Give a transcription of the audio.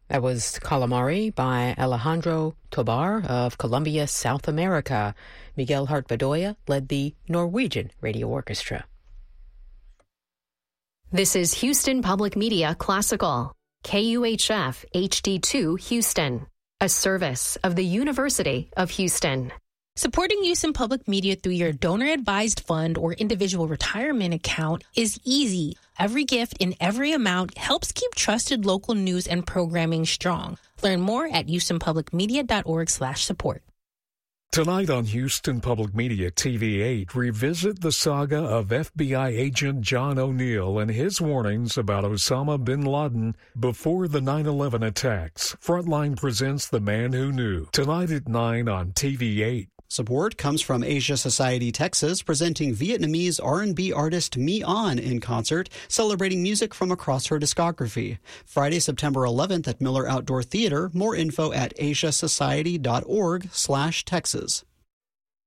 That was Calamari by Alejandro Tobar of Colombia, South America. Miguel Hart-Bedoya led the Norwegian Radio Orchestra. This is Houston Public Media Classical, KUHF HD2 Houston, a service of the University of Houston. Supporting Houston Public Media through your donor-advised fund or individual retirement account is easy. Every gift in every amount helps keep trusted local news and programming strong. Learn more at houstonpublicmedia.org/support. Tonight on Houston Public Media TV8, revisit the saga of FBI agent John O'Neill and his warnings about Osama bin Laden before the 9/11 attacks. Frontline presents The Man Who Knew. Tonight at 9 on TV8. Support comes from Asia Society Texas, presenting Vietnamese R&B artist Mi An in concert, celebrating music from across her discography. Friday, September 11th at Miller Outdoor Theater. More info at asiasociety.org/Texas.